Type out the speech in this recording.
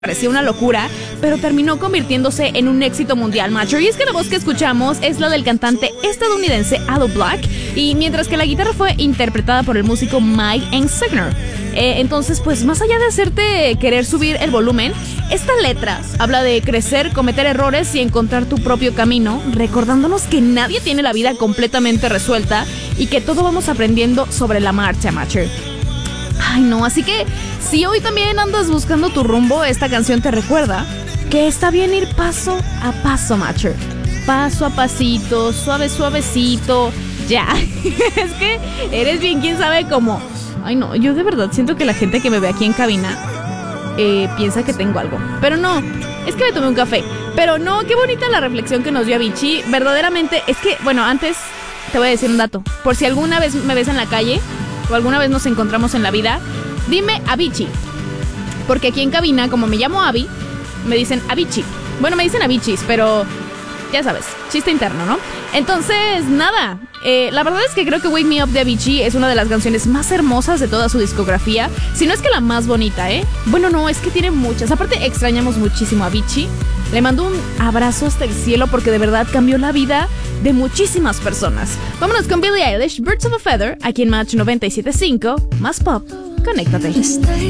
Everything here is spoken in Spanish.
parecía una locura, pero terminó convirtiéndose en un éxito mundial, macho. Y es que la voz que escuchamos es la del cantante estadounidense Aloe Black, y mientras que la guitarra fue interpretada por el músico Mike Einsigner. Entonces, pues más allá de hacerte querer subir el volumen, esta letra habla de crecer, cometer errores y encontrar tu propio camino, recordándonos que nadie tiene la vida completamente resuelta y que todo vamos aprendiendo sobre la marcha, macho. Ay, no, así que si hoy también andas buscando tu rumbo, esta canción te recuerda que está bien ir paso a paso, macho. Paso a pasito, suavecito, ya. Es que eres bien, quién sabe cómo. Ay, no, yo de verdad siento que la gente que me ve aquí en cabina piensa que tengo algo. Pero no, es que me tomé un café. Pero no, qué bonita la reflexión que nos dio Avicii. Verdaderamente, es que, bueno, antes te voy a decir un dato. Por si alguna vez me ves en la calle o alguna vez nos encontramos en la vida, dime Avicii. Porque aquí en cabina, como me llamo Avi, me dicen Avicii. Bueno, me dicen Aviciis, pero ya sabes, chiste interno, ¿no? Entonces, nada, la verdad es que creo que Wake Me Up de Avicii es una de las canciones más hermosas de toda su discografía. Si no es que la más bonita, ¿eh? Bueno, no, es que tiene muchas. Aparte, extrañamos muchísimo a Avicii. Le mando un abrazo hasta el cielo porque de verdad cambió la vida de muchísimas personas. Vámonos con Billie Eilish, Birds of a Feather, aquí en Match 97.5, más pop, conéctate.